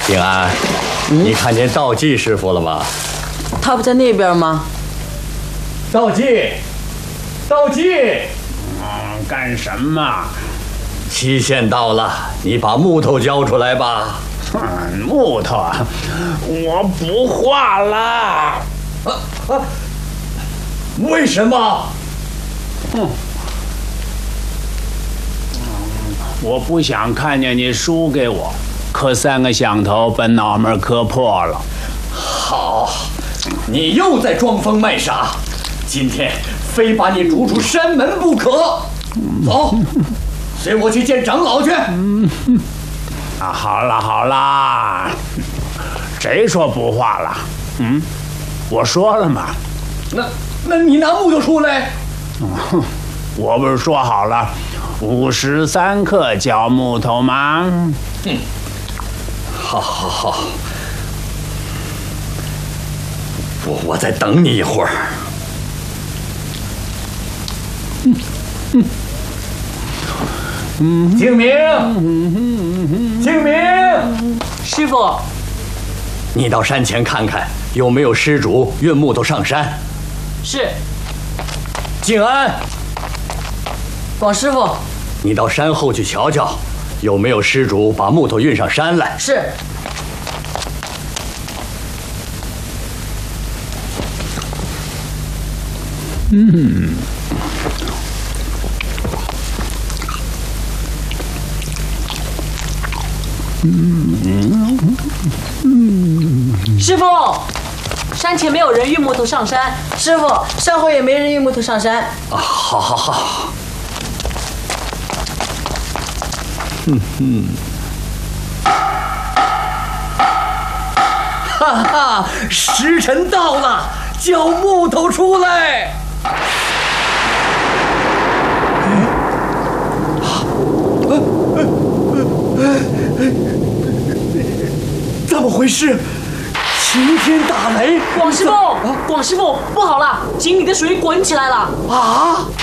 平安，你看见道济师傅了吗？ 他不在那边吗？ 道济，道济， 干什么？ 期限到了，你把木头交出来吧。 木头啊，我不画了。 为什么？ 我不想看见你输给我，磕3个响头把脑门磕破了。 好，你又在装疯卖傻，今天非把你逐出山门不可。走，随我去见长老去。 好了好了，谁说不画了？我说了嘛。 那你拿木头出来。 我不是说好了，53克交木头吗？ 好，我再等你一会儿。敬明，敬明， 师傅， 你到山前看看，有没有施主运木头上山？ 是。 静安， 广师傅， 你到山后去瞧瞧，有没有施主把木头运上山来？ 是。师傅，山前没有人运木头上山。师傅，山后也没人运木头上山。 好。哈哈，时辰到了，交木头出来。怎么回事？晴天打雷！ 广师傅，不好了，井里的水滚起来了！ 啊！